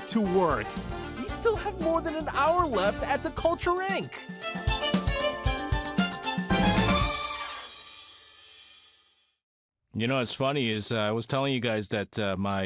back to work. We still have more than an hour left at the Culture Inc. You know, what's funny is I was telling you guys that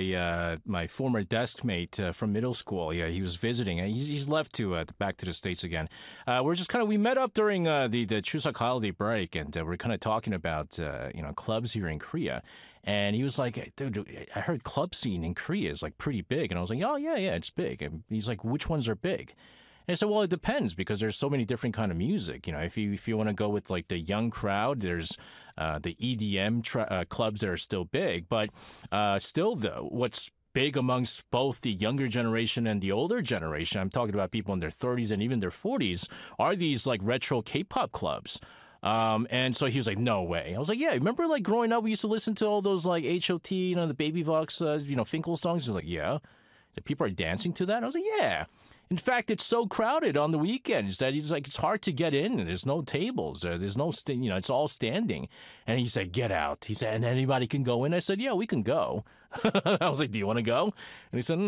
my former desk mate from middle school, yeah, he was visiting. He's left to back to the States again. We met up during the Chuseok holiday break, and we're kind of talking about clubs here in Korea. And he was like, "Hey, dude, I heard club scene in Korea is like pretty big." And I was like, "Oh yeah, it's big." And he's like, "Which ones are big?" And I said, well, it depends because there's so many different kind of music. You know, if you want to go with like the young crowd, there's the EDM clubs that are still big. But still, though, what's big amongst both the younger generation and the older generation, I'm talking about people in their 30s and even their 40s, are these like retro K-pop clubs. And so he was like, no way. I was like, yeah, remember like growing up, we used to listen to all those like H.O.T., the Baby Vox, Finkel songs? He was like, yeah. People are dancing to that? I was like, yeah. In fact, it's so crowded on the weekends that it's hard to get in. There's no tables. There's no, it's all standing. And he said, get out. He said, and anybody can go in? I said, yeah, we can go. I was like, do you want to go? And he said,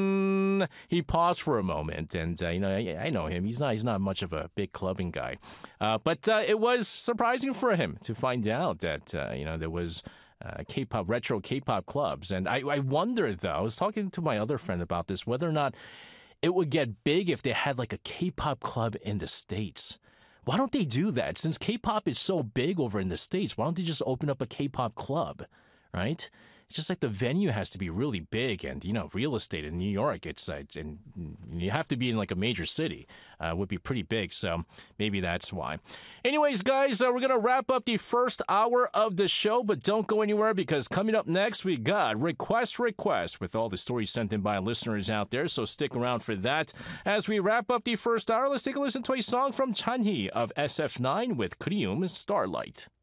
He paused for a moment. And, I know him. He's not much of a big clubbing guy. But it was surprising for him to find out that, there was K-pop, retro K-pop clubs. And I wonder, though, I was talking to my other friend about this, whether or not it would get big if they had like a K-pop club in the States. Why don't they do that? Since K-pop is so big over in the States, why don't they just open up a K-pop club, right? It's just like the venue has to be really big, and real estate in New York, and you have to be in like a major city, would be pretty big. So maybe that's why. Anyways, guys, we're gonna wrap up the first hour of the show, but don't go anywhere because coming up next we got request with all the stories sent in by listeners out there. So stick around for that. As we wrap up the first hour, let's take a listen to a song from Chanhee of SF9 with Krium Starlight.